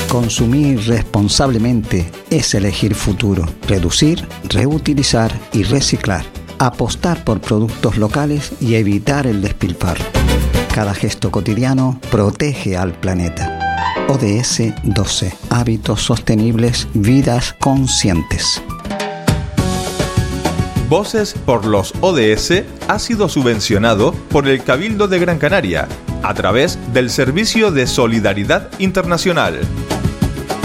Consumir responsablemente es elegir futuro. Reducir, reutilizar y reciclar. Apostar por productos locales y evitar el despilfarro. Cada gesto cotidiano protege al planeta. ODS 12. Hábitos sostenibles, vidas conscientes. Voces por los ODS ha sido subvencionado por el Cabildo de Gran Canaria a través del Servicio de Solidaridad Internacional.